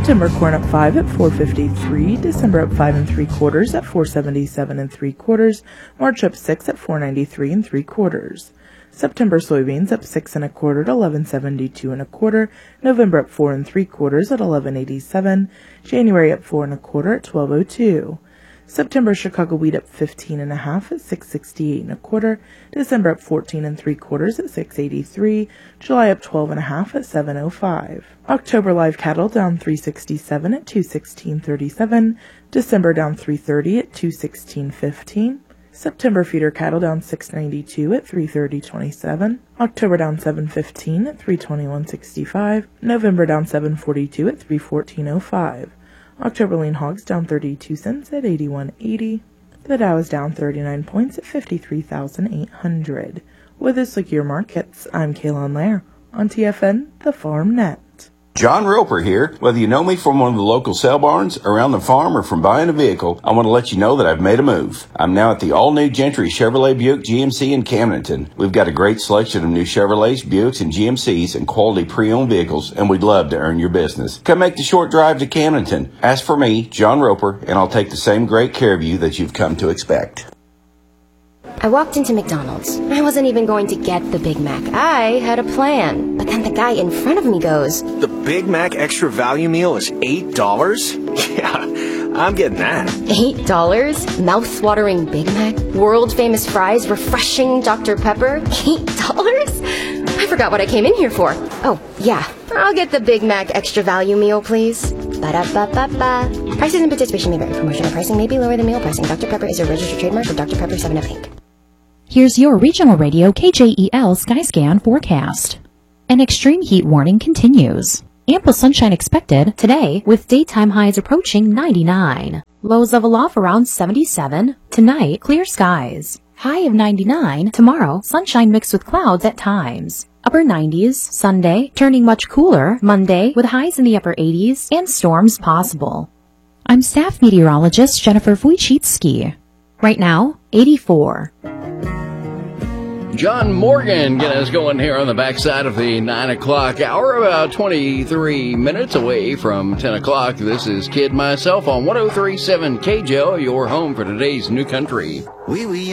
September corn up 5 at 4.53, December up 5 3/4 at 4.77 3/4, March up 6 at 4.93 3/4. September soybeans up 6 1/4 at 11.72 1/4, November up 4 3/4 at 11.87, January up 4 1/4 at 12.02. September Chicago wheat up 15 1/2 at 6.68 1/4, December up 14 3/4 at 6.83, July up 12 1/2 at 7.05. October live cattle down 3.67 at 2.1637, December down 3.30 at 2.1615. September feeder cattle down 6.92 at 3.3027, October down 7.15 at 3.2165, November down 7.42 at 3.1405. October lean hogs down 32 cents at 81.80. The Dow is down 39 points at 53,800. With this look at your markets, I'm Kaylon Lair on TFN, the Farm Net. John Roper here. Whether you know me from one of the local sale barns, around the farm, or from buying a vehicle, I want to let you know that I've made a move. I'm now at the all-new Gentry Chevrolet Buick GMC in Camdenton. We've got a great selection of new Chevrolets, Buicks, and GMCs and quality pre-owned vehicles, and we'd love to earn your business. Come make the short drive to Camdenton. Ask for me, John Roper, and I'll take the same great care of you that you've come to expect. I walked into McDonald's. I wasn't even going to get the Big Mac. I had a plan. But then the guy in front of me goes, "The Big Mac Extra Value Meal is $8? Yeah, I'm getting that." $8? Mouth-watering Big Mac? World-famous fries? Refreshing Dr. Pepper? $8? I forgot what I came in here for. Oh, yeah. I'll get the Big Mac Extra Value Meal, please. Ba-da-ba-ba-ba. Prices and participation may vary. Promotional pricing may be lower than meal pricing. Dr. Pepper is a registered trademark of Dr. Pepper 7 Up Inc. Here's your regional radio KJEL Skyscan forecast. An extreme heat warning continues. Ample sunshine expected today with daytime highs approaching 99. Lows level off around 77. Tonight, clear skies. High of 99. Tomorrow, sunshine mixed with clouds at times. Upper 90s. Sunday, turning much cooler. Monday, with highs in the upper 80s and storms possible. I'm staff meteorologist Jennifer Wojcicki. Right now, 84. John Morgan getting us going here on the backside of the 9 o'clock hour, about 23 minutes away from 10 o'clock. This is Kid Myself on 103.7 KJO, your home for today's new country. Oui, oui.